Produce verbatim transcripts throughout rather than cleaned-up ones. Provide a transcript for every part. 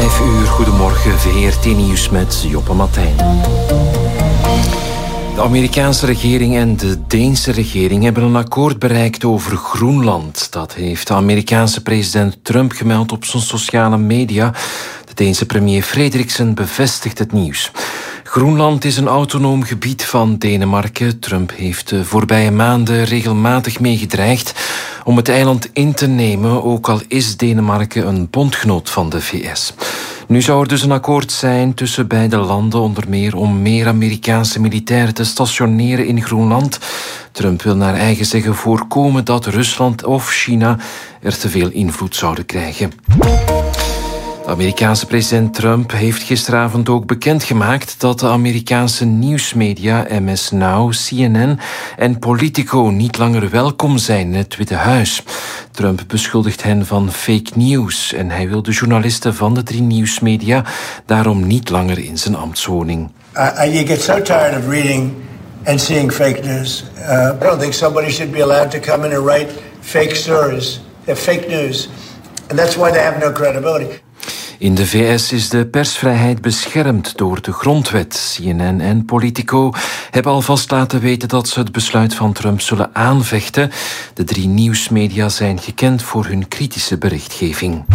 Vijf uur, goedemorgen, V R T Nieuws met Joppe Martijn. De Amerikaanse regering en de Deense regering hebben een akkoord bereikt over Groenland. Dat heeft de Amerikaanse president Trump gemeld op zijn sociale media. De Deense premier Frederiksen bevestigt het nieuws. Groenland is een autonoom gebied van Denemarken. Trump heeft de voorbije maanden regelmatig meegedreigd om het eiland in te nemen, ook al is Denemarken een bondgenoot van de V S. Nu zou er dus een akkoord zijn tussen beide landen, onder meer om meer Amerikaanse militairen te stationeren in Groenland. Trump wil naar eigen zeggen voorkomen dat Rusland of China er te veel invloed zouden krijgen. De Amerikaanse president Trump heeft gisteravond ook bekendgemaakt dat de Amerikaanse nieuwsmedia M S Now, C N N en Politico niet langer welkom zijn in het Witte Huis. Trump beschuldigt hen van fake news en hij wil de journalisten van de drie nieuwsmedia daarom niet langer in zijn ambtswoning. Uh, you get so tired of reading and seeing fake news. Uh, I don't think somebody should be allowed to come in and write fake stories. They're fake news. And that's why they have no credibility. In de V S is de persvrijheid beschermd door de grondwet. C N N en Politico hebben alvast laten weten dat ze het besluit van Trump zullen aanvechten. De drie nieuwsmedia zijn gekend voor hun kritische berichtgeving.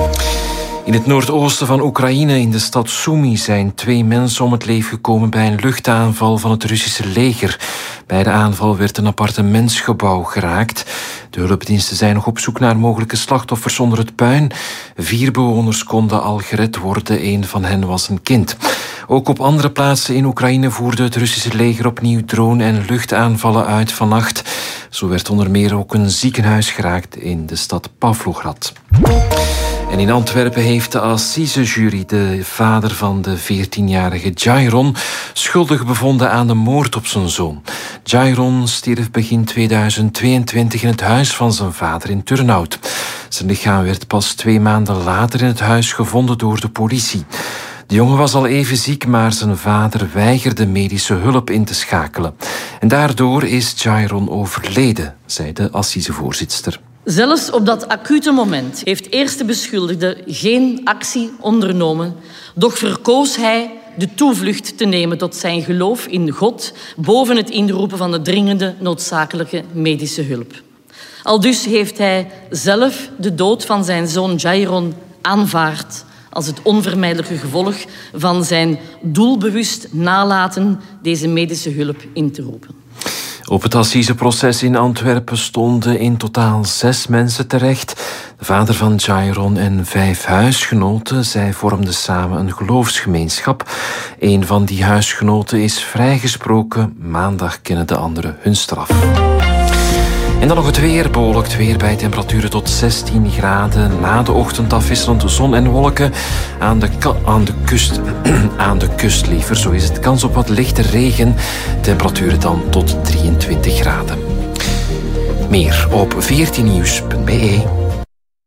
In het noordoosten van Oekraïne, in de stad Sumy, zijn twee mensen om het leven gekomen bij een luchtaanval van het Russische leger. Bij de aanval werd een appartementsgebouw geraakt. De hulpdiensten zijn nog op zoek naar mogelijke slachtoffers onder het puin. Vier bewoners konden al gered worden, één van hen was een kind. Ook op andere plaatsen in Oekraïne voerde het Russische leger opnieuw drone- en luchtaanvallen uit vannacht. Zo werd onder meer ook een ziekenhuis geraakt in de stad Pavlograd. En in Antwerpen heeft de assisejury de vader van de veertienjarige Jairon schuldig bevonden aan de moord op zijn zoon. Jairon stierf begin tweeduizend tweeëntwintig in het huis van zijn vader in Turnhout. Zijn lichaam werd pas twee maanden later in het huis gevonden door de politie. De jongen was al even ziek, maar zijn vader weigerde medische hulp in te schakelen. En daardoor is Jairon overleden, zei de assisevoorzitter. Zelfs op dat acute moment heeft eerste beschuldigde geen actie ondernomen, doch verkoos hij de toevlucht te nemen tot zijn geloof in God boven het inroepen van de dringende noodzakelijke medische hulp. Aldus heeft hij zelf de dood van zijn zoon Jairon aanvaard als het onvermijdelijke gevolg van zijn doelbewust nalaten deze medische hulp in te roepen. Op het assiseproces in Antwerpen stonden in totaal zes mensen terecht. De vader van Jairon en vijf huisgenoten. Zij vormden samen een geloofsgemeenschap. Een van die huisgenoten is vrijgesproken. Maandag kennen de anderen hun straf. En dan nog het weer. Bewolkt weer bij temperaturen tot zestien graden. Na de ochtend afwisselend zon en wolken. Aan de, ka- aan de kust, aan de kust liever, zo is het. Kans op wat lichte regen. Temperaturen dan tot drieëntwintig graden. Meer op veertien nieuws punt b e.